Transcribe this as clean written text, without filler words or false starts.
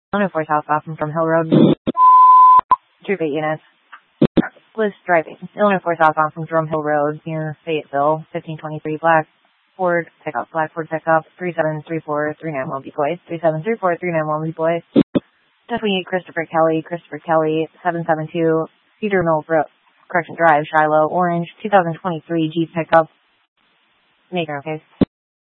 104 southbound from Drum Hill Road. Troop 8 units. Liz driving. Illinois 4 southbound from Drum Hill Road near Fayetteville. 1523 Black Ford pickup. 3734391 Bepoy. 3734391 Bepoy. 28 Christopher Kelly. 772 Cedar Mill Drive, Shiloh, Orange. 2023 Jeep pickup. Make your own case.